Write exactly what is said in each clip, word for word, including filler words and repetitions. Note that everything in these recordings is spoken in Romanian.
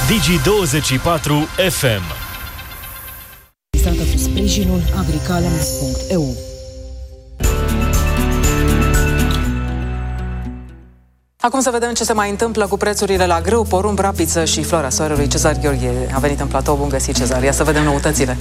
Digi douăzeci și patru F M. Cu sprijinul agricultural punct e u. Acum să vedem ce se mai întâmplă cu prețurile la grâu, porumb, rapiță și floarea soarelui. Cezar Gheorghe a venit în platou. Bun găsit, Cezar. Ia să vedem noutățile.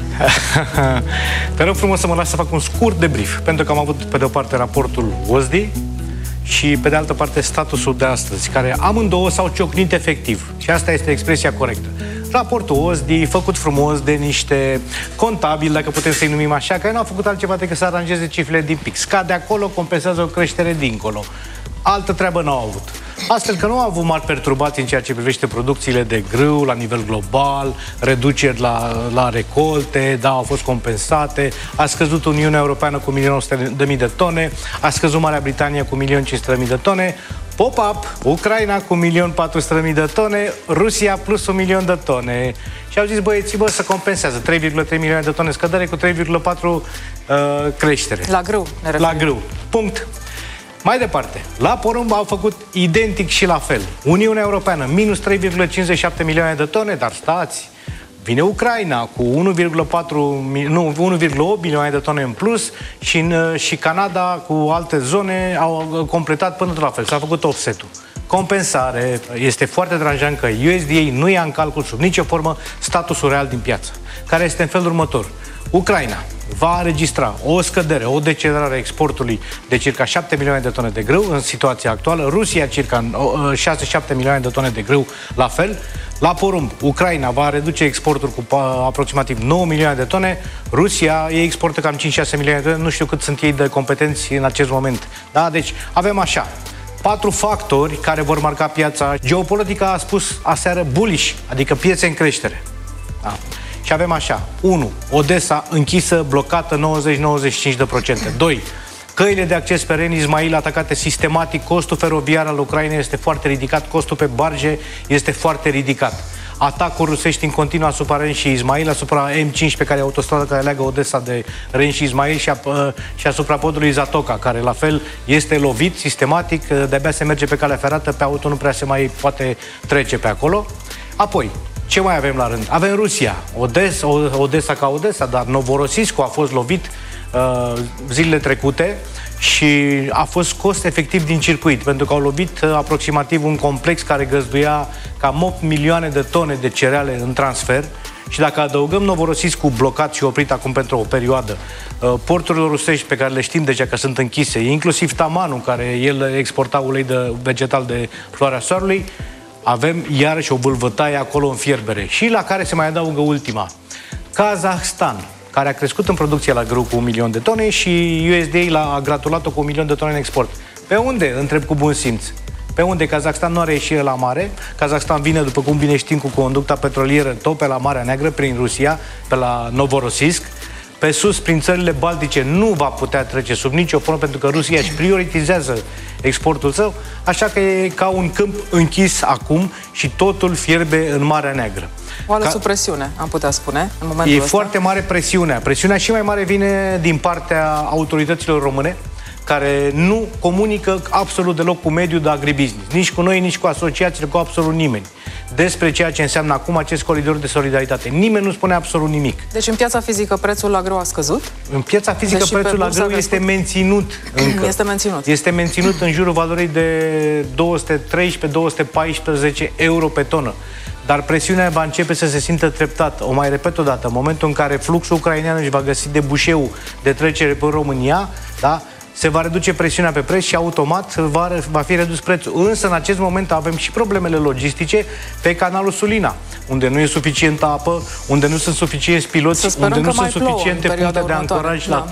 Te rog frumos să mă las să fac un scurt debrief, pentru că am avut pe de o parte raportul O S D I și pe de altă parte statusul de astăzi, care amândouă s-au ciocnit efectiv. Și asta este expresia corectă. Raportul O S D I, făcut frumos de niște contabili, dacă putem să-i numim așa, care nu au făcut altceva decât să aranjeze cifrele din pix. Scade acolo, compensează o creștere dincolo. Altă treabă n-au avut. Astfel că nu au avut mari perturbații în ceea ce privește producțiile de grâu la nivel global, reduceri la, la recolte, da, au fost compensate, a scăzut Uniunea Europeană cu un milion o sută de mii de tone, a scăzut Marea Britanie cu un milion cinci sute de mii de tone, pop-up, Ucraina cu un milion patru sute de mii de tone, Rusia plus un milion de tone. Și au zis băieții, bă, să compensează trei virgulă trei milioane de tone scădere cu trei virgulă patru uh, creștere. La grâu, ne La grâu. Punct. Mai departe, la porumb au făcut identic și la fel. Uniunea Europeană, minus trei virgulă cincizeci și șapte milioane de tone, dar stați, vine Ucraina cu unu virgulă patru, nu, unu virgulă opt milioane de tone în plus și, și Canada cu alte zone au completat până la fel. S-a făcut offset-ul. Compensare. Este foarte deranjant că U S D A nu ia în calcul sub nicio formă statusul real din piață, care este în felul următor. Ucraina va înregistra o scădere, o decelerare a exportului de circa șapte milioane de tone de grâu în situația actuală, Rusia circa șase șapte milioane de tone de grâu la fel. La porumb, Ucraina va reduce exportul cu aproximativ nouă milioane de tone, Rusia ei exportă cam cinci șase milioane de tone, nu știu cât sunt ei de competenți în acest moment. Da? Deci avem așa patru factori care vor marca piața. Geopolitica a spus aseară bullish, adică piețe în creștere. Da. Și avem așa, unu. Odessa închisă, blocată nouăzeci nouăzeci și cinci de procente. doi. Căile de acces pe Ren Ismail atacate sistematic, costul feroviar al Ucrainei este foarte ridicat, costul pe barge este foarte ridicat. Atacuri rusești în continuu asupra Ren și Ismail, asupra M cinci pe care e autostradă care leagă Odessa de Ren și Ismail și, a, și asupra podului Zatoca, care la fel este lovit sistematic, de-abia se merge pe calea ferată, pe auto nu prea se mai poate trece pe acolo. Apoi, ce mai avem la rând? Avem Rusia, Odessa, Odessa ca Odessa, dar Novorossiysk a fost lovit uh, zilele trecute și a fost scos efectiv din circuit, pentru că au lovit uh, aproximativ un complex care găzduia cam opt milioane de tone de cereale în transfer. Și dacă adăugăm Novorossiysk blocat și oprit acum pentru o perioadă, uh, porturile rusești pe care le știm deja că sunt închise, inclusiv Tamanul, care el exporta ulei de vegetal de floarea soarelui, avem iarăși o vâlvătaie acolo în fierbere. Și la care se mai adaugă ultima. Kazahstan, care a crescut în producție la grâu cu un milion de tone și U S D A l-a gratulat-o cu un milion de tone în export. Pe unde? Întreb cu bun simț. Pe unde? Kazahstan nu are ieșire la mare. Kazahstan vine, după cum bine știm, cu conducta petrolieră tot pe la Marea Neagră, prin Rusia, pe la Novorossiysk. Pe sus, prin țările baltice, nu va putea trece sub nicio formă, pentru că Rusia își prioritizează exportul său, așa că e ca un câmp închis acum și totul fierbe în Marea Neagră. Oală ca... sub presiune, am putea spune, în momentul E ăsta. foarte mare presiunea. Presiunea și mai mare vine din partea autorităților române, care nu comunică absolut deloc cu mediul de agribusiness, nici cu noi, nici cu asociațiile, cu absolut nimeni, despre ceea ce înseamnă acum acest coridor de solidaritate. Nimeni nu spune absolut nimic. Deci în piața fizică prețul la grâu a scăzut? În piața fizică deci prețul la grâu este menținut încă. Este menținut. Este menținut în jurul valorii de două sute treisprezece - două sute paisprezece euro pe tonă. Dar presiunea va începe să se simtă treptat. O mai repet o dată, în momentul în care fluxul ucrainean își va găsi debușeul de trecere pe România, da? Se va reduce presiunea pe preț și automat va, va fi redus prețul. Însă, în acest moment, avem și problemele logistice pe canalul Sulina, unde nu e suficientă apă, unde nu sunt suficienți piloți, unde nu sunt suficiente puncte de ancoraj la